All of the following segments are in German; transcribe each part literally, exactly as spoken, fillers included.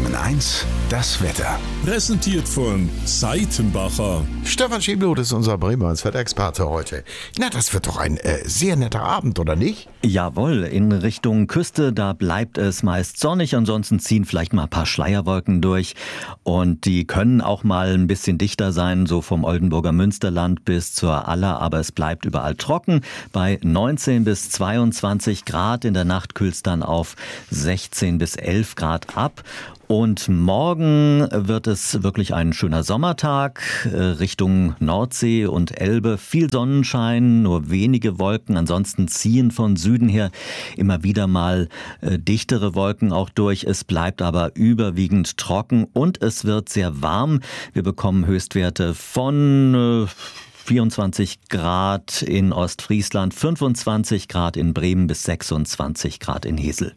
Bremen eins, das Wetter. Präsentiert von Seitenbacher. Stefan Schieblut ist unser Bremer eins Wetterexperte heute. Na, das wird doch ein äh, sehr netter Abend, oder nicht? Jawohl, in Richtung Küste, da bleibt es meist sonnig, ansonsten ziehen vielleicht mal ein paar Schleierwolken durch und die können auch mal ein bisschen dichter sein, so vom Oldenburger Münsterland bis zur Aller, aber es bleibt überall trocken bei neunzehn bis zweiundzwanzig Grad, in der Nacht kühlt es dann auf sechzehn bis elf Grad ab. Und morgen wird es wirklich ein schöner Sommertag, äh, Richtung Nordsee und Elbe. Viel Sonnenschein, nur wenige Wolken. Ansonsten ziehen von Süden her immer wieder mal äh, dichtere Wolken auch durch. Es bleibt aber überwiegend trocken und es wird sehr warm. Wir bekommen Höchstwerte von... Äh, vierundzwanzig Grad in Ostfriesland, fünfundzwanzig Grad in Bremen bis sechsundzwanzig Grad in Hesel.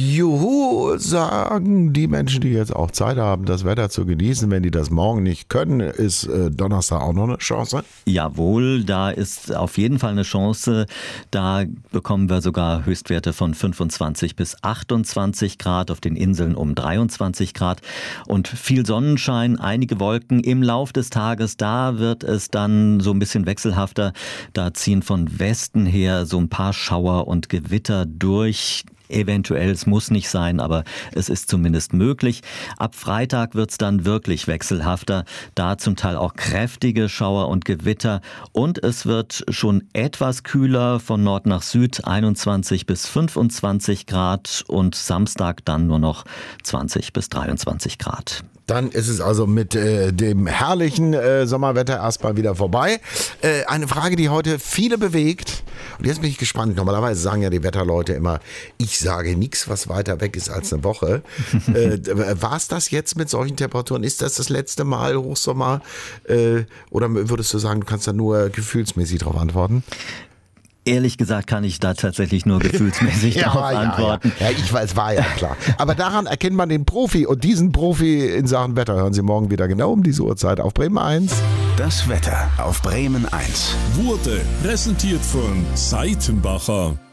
Juhu, sagen die Menschen, die jetzt auch Zeit haben, das Wetter zu genießen. Wenn die das morgen nicht können, ist äh, Donnerstag auch noch eine Chance? Jawohl, da ist auf jeden Fall eine Chance. Da bekommen wir sogar Höchstwerte von fünfundzwanzig bis achtundzwanzig Grad, auf den Inseln um dreiundzwanzig Grad und viel Sonnenschein, einige Wolken im Lauf des Tages. Da wird es dann so ein bisschen wechselhafter. Da ziehen von Westen her so ein paar Schauer und Gewitter durch. Eventuell, es muss nicht sein, aber es ist zumindest möglich. Ab Freitag wird es dann wirklich wechselhafter, da zum Teil auch kräftige Schauer und Gewitter und es wird schon etwas kühler von Nord nach Süd, einundzwanzig bis fünfundzwanzig Grad und Samstag dann nur noch zwanzig bis dreiundzwanzig Grad. Dann ist es also mit äh, dem herrlichen äh, Sommerwetter erstmal wieder vorbei. Äh, eine Frage, die heute viele bewegt. Und jetzt bin ich gespannt. Normalerweise sagen ja die Wetterleute immer, ich sage nichts, was weiter weg ist als eine Woche. äh, War es das jetzt mit solchen Temperaturen? Ist das das letzte Mal Hochsommer? Äh, oder würdest du sagen, du kannst da nur gefühlsmäßig drauf antworten? Ehrlich gesagt kann ich da tatsächlich nur gefühlsmäßig ja, darauf ja, antworten. Ja. ja, ich weiß, war ja klar. Aber daran erkennt man den Profi. Und diesen Profi in Sachen Wetter hören Sie morgen wieder genau um diese Uhrzeit auf Bremen eins. Das Wetter auf Bremen eins Wurde präsentiert von Seitenbacher.